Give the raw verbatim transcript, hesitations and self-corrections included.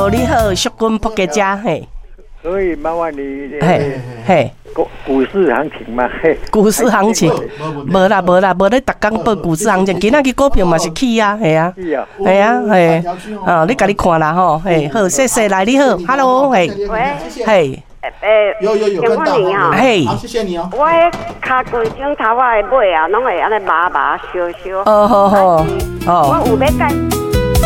Hello， 你好，淑君扑家家嘿。 所以麻烦你， 嘿嘿， 股股市行情嘛，嘿， 股市行情，无啦无啦，无咧，逐工报股市行情，今仔日股票嘛是起啊，系啊，系啊，嘿，啊，你家己看啦吼，嘿，好，谢谢，来你好 ，Hello， 嘿， 喂， 嘿， 诶， 有有有看到， 嘿， 好，谢谢你哦。 我迄骹规种头发的尾啊，拢会安尼麻麻烧烧。 哦好好，哦。 我有要改。